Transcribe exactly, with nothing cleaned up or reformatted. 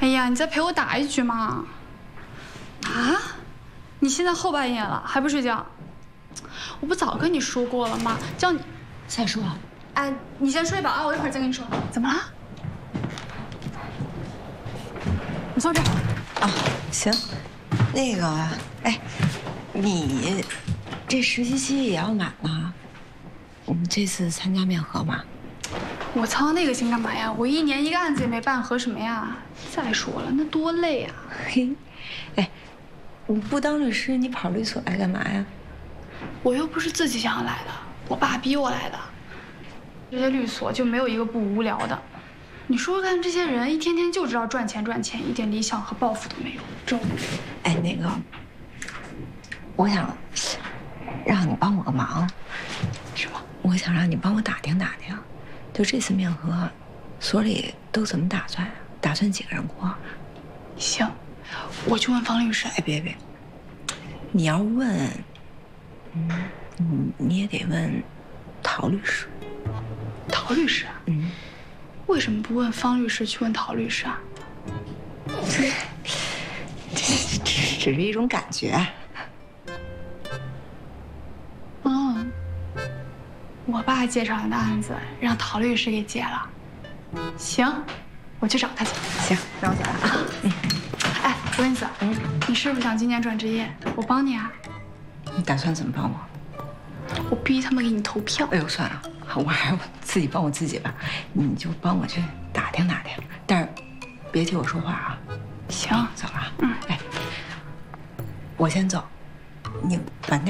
哎呀，你再陪我打一局嘛！啊？你现在后半夜了还不睡觉？我不早跟你说过了吗？叫你再说。 哎，你先睡吧啊，我一会儿再跟你说。怎么了？你坐这儿。 啊，行。那个，哎，你这实习期也要满了，你这次参加面核吗？ 我操那个心干嘛呀？我一年一个案子也没办，合什么呀？再说了，那多累啊！ 嘿，哎，你不当律师，你跑律所来干嘛呀？ 我又不是自己想要来的，我爸逼我来的。这些律所就没有一个不无聊的。你说说看，这些人一天天就知道赚钱赚钱，一点理想和抱负都没有，真无聊。 哎，那个，我想让你帮我个忙。 什么？ 我想让你帮我打听打听，就这次面核，所里都怎么打算啊？打算几个人过？ 行，我去问方律师。 哎，别别，你要问，嗯，你你也得问陶律师。 陶律师？ 嗯， 为什么不问方律师，去问陶律师啊？ 这只只是一种感觉。 嗯，我爸介绍的案子让陶律师给接了。行，我去找他去。 行，那我走了啊。嗯。 哎，我跟你说，嗯，你是不是想今年转职业？我帮你啊。 你打算怎么帮我？ 我逼他们给你投票。 哎呦，算了，我还是自己帮我自己吧。你就帮我去打听打听，但是别替我说话啊。 行， 走了啊。 嗯， 哎，我先走，你晚点。